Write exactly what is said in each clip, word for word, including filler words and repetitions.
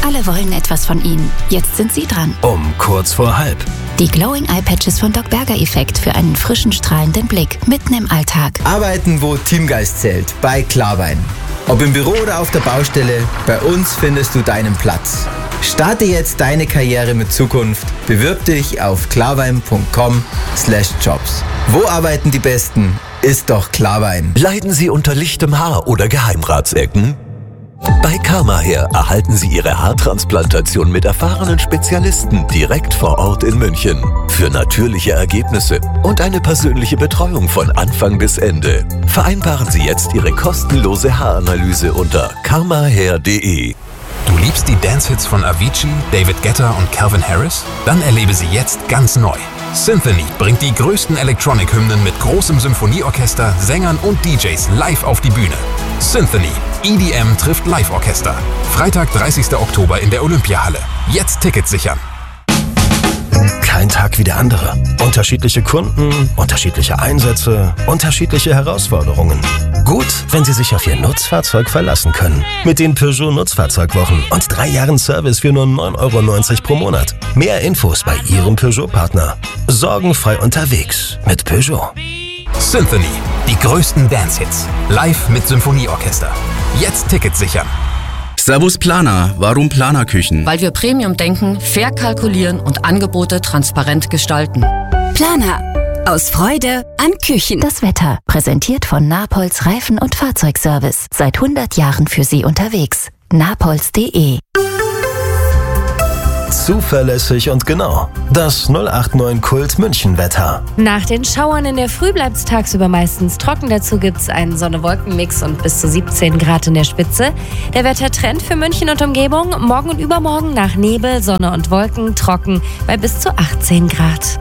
Alle wollen etwas von ihnen. Jetzt sind Sie dran. Um kurz vor halb. Die Glowing Eye Patches von Doc Berger Effekt für einen frischen, strahlenden Blick mitten im Alltag. Arbeiten, wo Teamgeist zählt. Bei Klarwein. Ob im Büro oder auf der Baustelle, bei uns findest du deinen Platz. Starte jetzt deine Karriere mit Zukunft. Bewirb dich auf klarwein punkt com slash jobs. Wo arbeiten die Besten? Ist doch Klarwein. Leiden Sie unter lichtem Haar oder Geheimratsecken? Bei Karmahair erhalten Sie Ihre Haartransplantation mit erfahrenen Spezialisten direkt vor Ort in München. Für natürliche Ergebnisse und eine persönliche Betreuung von Anfang bis Ende. Vereinbaren Sie jetzt Ihre kostenlose Haaranalyse unter karmahair punkt de. Du liebst die Dance-Hits von Avicii, David Guetta und Calvin Harris? Dann erlebe sie jetzt ganz neu. Symphony bringt die größten Electronic-Hymnen mit großem Symphonieorchester, Sängern und D Js live auf die Bühne. Symphony. E D M trifft Live-Orchester. Freitag, dreißigster Oktober in der Olympiahalle. Jetzt Tickets sichern. Kein Tag wie der andere. Unterschiedliche Kunden, unterschiedliche Einsätze, unterschiedliche Herausforderungen. Gut, wenn Sie sich auf Ihr Nutzfahrzeug verlassen können. Mit den Peugeot Nutzfahrzeugwochen und drei Jahren Service für nur neun Euro neunzig pro Monat. Mehr Infos bei Ihrem Peugeot-Partner. Sorgenfrei unterwegs mit Peugeot. Symphony. Die größten Dance-Hits. Live mit Symphonieorchester. Jetzt Tickets sichern. Servus Planer. Warum Planerküchen? Weil wir Premium denken, fair kalkulieren und Angebote transparent gestalten. Planer. Aus Freude an Küchen. Das Wetter. Präsentiert von Napolz Reifen- und Fahrzeugservice. Seit hundert Jahren für Sie unterwegs. napolz punkt de. Zuverlässig und genau. Das null acht neun Kult München Wetter. Nach den Schauern in der Früh bleibt es tagsüber meistens trocken. Dazu gibt es einen Sonne-Wolken-Mix und bis zu siebzehn Grad in der Spitze. Der Wettertrend für München und Umgebung: morgen und übermorgen nach Nebel, Sonne und Wolken trocken bei bis zu achtzehn Grad.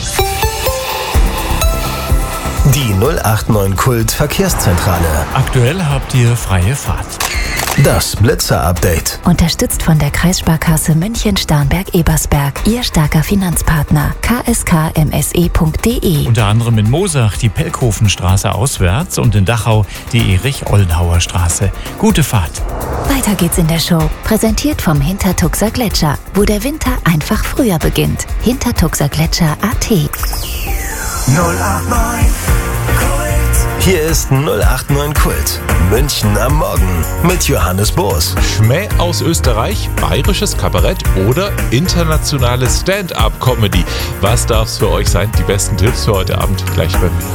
Die null acht neun Kult Verkehrszentrale. Aktuell habt ihr freie Fahrt. Das Blitzer-Update. Unterstützt von der Kreissparkasse München-Starnberg-Ebersberg. Ihr starker Finanzpartner. k s k m s e punkt de. Unter anderem in Moosach die Pelkhofenstraße auswärts und in Dachau die Erich-Ollenhauer Straße. Gute Fahrt. Weiter geht's in der Show. Präsentiert vom Hintertuxer Gletscher, wo der Winter einfach früher beginnt. Hintertuxer Gletscher punkt a t. null acht neun Hier ist null acht neun Kult. München am Morgen mit Johannes Boos. Schmäh aus Österreich, bayerisches Kabarett oder internationale Stand-up-Comedy. Was darf's für euch sein? Die besten Tipps für heute Abend gleich bei mir.